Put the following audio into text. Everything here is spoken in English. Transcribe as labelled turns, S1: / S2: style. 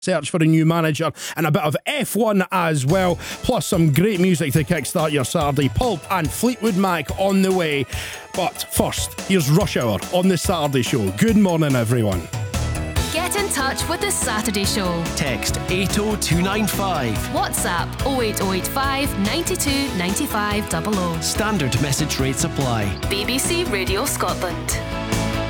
S1: search for a new manager and a bit of F1 as well, plus some great music to kickstart your Saturday. Pulp and Fleetwood Mac on the way. But first, here's Rush Hour on The Saturday Show. Good morning, everyone.
S2: Get in touch with The Saturday Show.
S3: Text 80295.
S2: WhatsApp 08085 92 95 00.
S3: Standard message rates apply.
S2: BBC Radio Scotland.